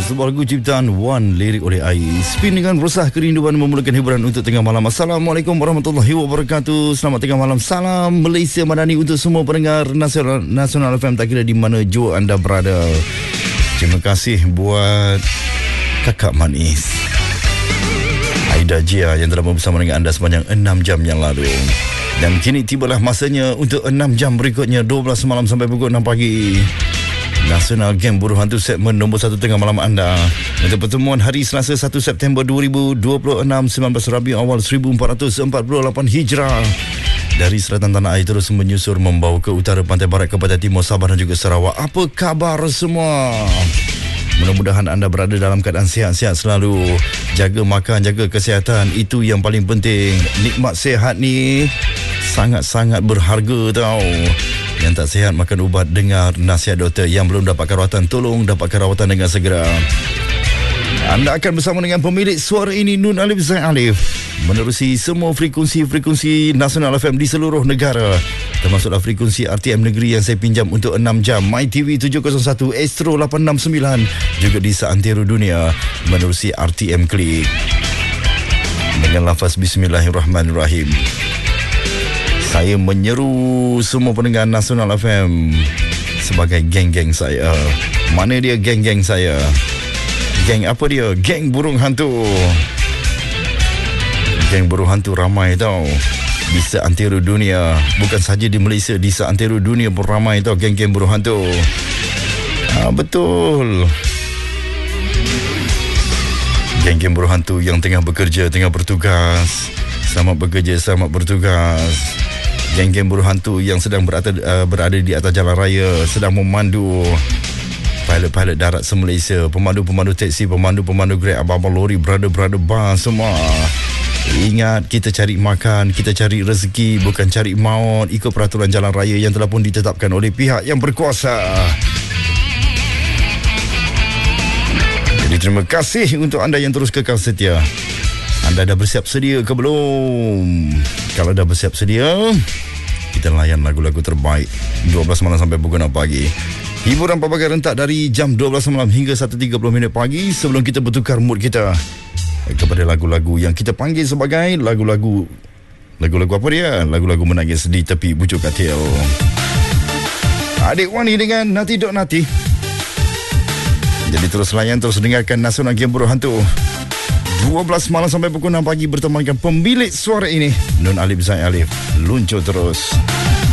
Sebuah lagu ciptaan Wan, lirik oleh Ais. Spin dengan resah kerinduan memulakan hiburan untuk tengah malam. Assalamualaikum warahmatullahi wabarakatuh. Selamat tengah malam. Salam Malaysia Madani untuk semua pendengar Nasional FM, tak kira di mana jua anda berada. Terima kasih buat kakak manis Aida Jia yang telah bersama dengan anda sepanjang 6 jam yang lalu. Dan kini tibalah masanya untuk 6 jam berikutnya, 12 malam sampai pukul 6 pagi. Nasional Game Buruh Hantu segmen nombor 1 tengah malam anda. Untuk pertemuan hari Selasa 1 September 2026, 19 Rabiul Awal 1448 Hijrah. Dari selatan tanah air terus menyusur membawa ke utara pantai barat kepada timur Sabah dan juga Sarawak. Apa khabar semua? Mudah-mudahan anda berada dalam keadaan sihat-sihat selalu. Jaga makan, jaga kesihatan, itu yang paling penting. Nikmat sihat ni sangat-sangat berharga tau. Yang tak sihat makan ubat, dengar nasihat doktor. Yang belum dapatkan rawatan, tolong dapatkan rawatan dengan segera. Anda akan bersama dengan pemilik suara ini, Nun Alif Zain Alif, menerusi semua frekuensi Nasional FM di seluruh negara, termasuklah frekuensi RTM Negeri yang saya pinjam untuk 6 jam, MyTV 701, Astro 869, juga di seantero dunia menerusi RTM Klik. Dengan lafaz Bismillahirrahmanirrahim, saya menyeru semua pendengar Nasional FM sebagai geng-geng saya. Mana dia geng-geng saya? Geng apa dia? Geng Burung Hantu. Geng Burung Hantu ramai tau di seantero dunia. Bukan saja di Malaysia, di seantero dunia pun ramai tau geng-geng Burung Hantu. Betul. Geng-geng Burung Hantu yang tengah bekerja, tengah bertugas. Selamat bekerja, selamat bertugas. Geng-geng Buruh Hantu yang sedang berada di atas jalan raya, sedang memandu pilot-pilot darat se-Malaysia, pemandu-pemandu teksi, pemandu-pemandu Grab, abang-abang lori, brother-brother bas semua. Ingat, kita cari makan, kita cari rezeki, bukan cari maut, ikut peraturan jalan raya yang telah pun ditetapkan oleh pihak yang berkuasa. Jadi terima kasih untuk anda yang terus kekal setia. Anda dah bersiap sedia ke belum? Kalau dah bersiap sedia, kita layan lagu-lagu terbaik 12 malam sampai pukul 6 pagi. Hiburan pelbagai rentak dari jam 12 malam hingga 1.30 pagi, sebelum kita bertukar mood kita kepada lagu-lagu yang kita panggil sebagai lagu-lagu apa dia? Lagu-lagu menangis di tepi bujuk katil. Adik Wani dengan Nati Dok Nati. Jadi terus layan, terus dengarkan Nasional Game Buruh Hantu 12 malam sampai pukul 6 pagi bertemankan pemilik suara ini, Nun Alif Zain Alif. Luncur terus.